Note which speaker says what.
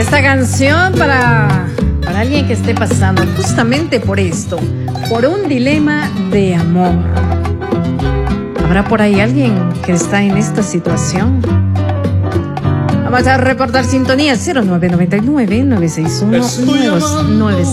Speaker 1: Esta canción para alguien que esté pasando justamente por esto, por un dilema de amor. ¿Habrá por ahí alguien que está en esta situación? Vamos a reportar sintonía 0999-961-995.